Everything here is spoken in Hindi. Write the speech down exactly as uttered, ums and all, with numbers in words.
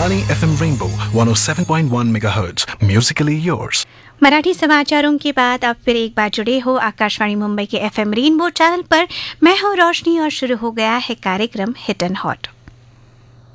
Akashvani F M rainbow one O seven point one megahertz, Musically yours. Marathi समाचारों के बाद अब फिर एक बार जुड़े हो आकाशवाणी मुंबई के एफ एम रेनबो चैनल पर। मैं हूँ रोशनी और शुरू हो गया है कार्यक्रम हिट एंड हॉट।